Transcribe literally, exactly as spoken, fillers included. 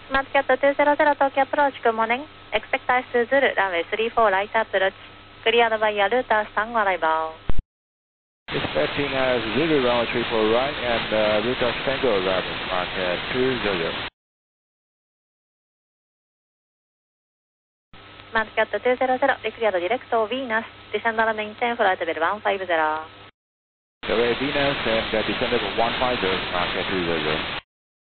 Manscat two zero zero Tokyo approach, good morning. Expect ice to Zulu, runway three four right approach. Cleared by Yaruta San arrival. Expecting uh, Zulu runway three four right and uh, Ruta Tango arrival, mark uh, two zero. Manscat two zero zero, cleared direct to Venus, descend on maintain flight level one five zero. Survey Venus and uh, descend level one five zero, mark uh, two zero.